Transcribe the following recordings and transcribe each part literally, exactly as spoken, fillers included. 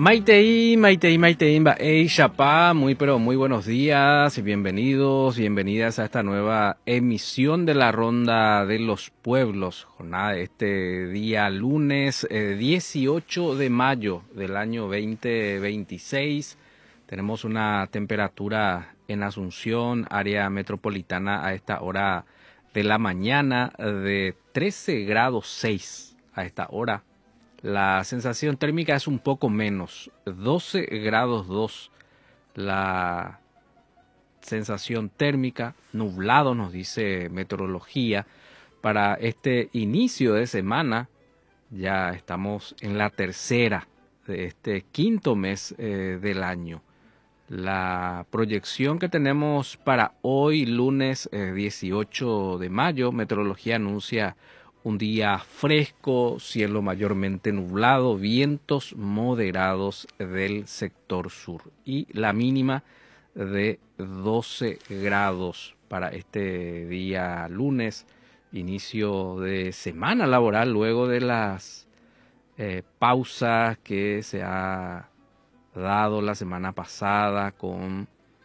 Maitei, Maitei, Maitei, Mba'ei, Chapá, muy pero muy buenos días y bienvenidos, bienvenidas a esta nueva emisión de la Ronda de los Pueblos, jornada de este día lunes eh, dieciocho de mayo del año veinte veintiséis. Tenemos una temperatura en Asunción, área metropolitana, a esta hora de la mañana de trece grados seis a esta hora. La sensación térmica es un poco menos, doce grados dos. La sensación térmica, nublado nos dice meteorología. Para este inicio de semana, ya estamos en la tercera de este quinto mes eh, del año. La proyección que tenemos para hoy, lunes eh, dieciocho de mayo, meteorología anuncia un día fresco, cielo mayormente nublado, vientos moderados del sector sur y la mínima de doce grados para este día lunes, inicio de semana laboral luego de las eh, pausas que se ha dado la semana pasada con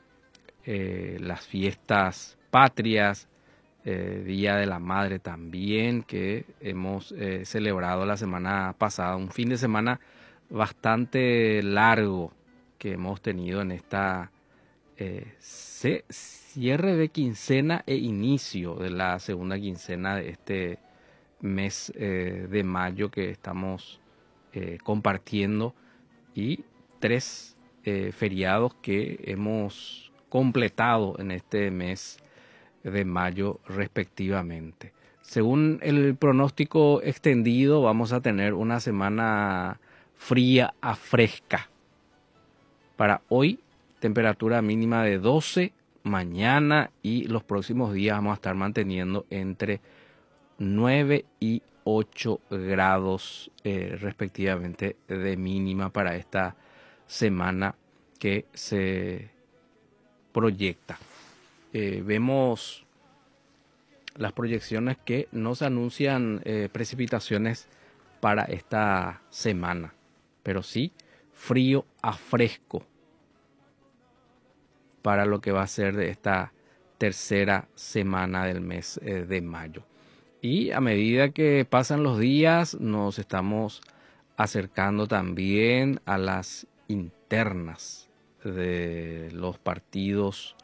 eh, las fiestas patrias. Eh, Día de la Madre también, que hemos eh, celebrado la semana pasada, un fin de semana bastante largo que hemos tenido en esta eh, se, cierre de quincena e inicio de la segunda quincena de este mes eh, de mayo que estamos eh, compartiendo, y tres eh, feriados que hemos completado en este mes de mayo respectivamente. Según el pronóstico extendido, vamos a tener una semana fría a fresca. Para hoy, temperatura mínima de doce, mañana y los próximos días vamos a estar manteniendo entre nueve y ocho grados eh, respectivamente de mínima para esta semana que se proyecta. Eh, vemos las proyecciones que nos anuncian eh, precipitaciones para esta semana, pero sí frío a fresco para lo que va a ser de esta tercera semana del mes eh, de mayo. Y a medida que pasan los días nos estamos acercando también a las internas de los partidos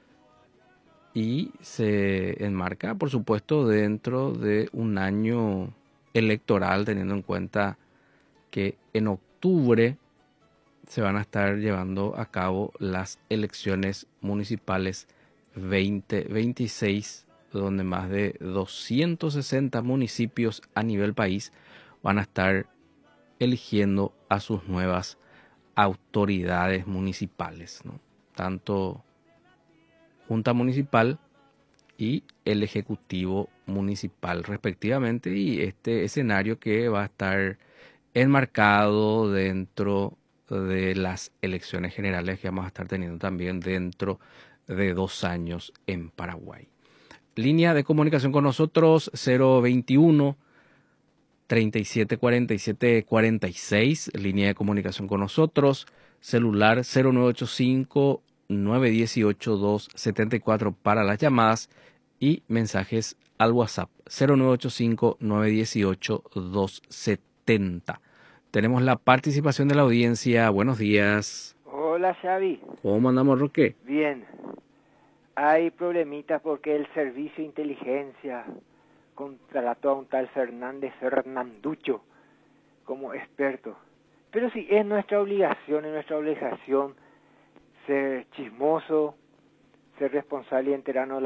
y se enmarca, por supuesto, dentro de un año electoral, teniendo en cuenta que en octubre se van a estar llevando a cabo las elecciones municipales veinte veintiséis, donde más de doscientos sesenta municipios a nivel país van a estar eligiendo a sus nuevas autoridades municipales, ¿no? Tanto Junta Municipal y el Ejecutivo Municipal respectivamente, y este escenario que va a estar enmarcado dentro de las elecciones generales que vamos a estar teniendo también dentro de dos años en Paraguay. Línea de comunicación con nosotros cero veintiuno, treinta y siete cuarenta y siete cuarenta y seis, línea de comunicación con nosotros, celular cero nueve ocho cinco nueve uno ocho dos siete cuatro para las llamadas y mensajes al WhatsApp cero nueve ocho cinco nueve uno ocho dos siete cero. Tenemos la participación de la audiencia. Buenos días. Hola, Xavi. ¿Cómo andamos, Roque? Bien. Hay problemitas porque el servicio de inteligencia contrató a un tal Fernández Fernanducho como experto. Pero sí, es nuestra obligación, es nuestra obligación ser chismoso, ser responsable y enterarnos